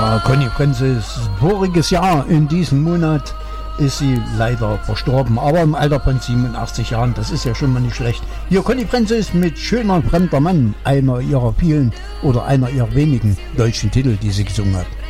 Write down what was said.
Ja, Conny Prenze ist voriges Jahr in diesem Monat ist sie leider verstorben, aber im Alter von 87 Jahren, das ist ja schon mal nicht schlecht. Hier, Conny Prenze ist mit Schöner fremder Mann, einer ihrer vielen oder einer ihrer wenigen deutschen Titel, die sie gesungen hat.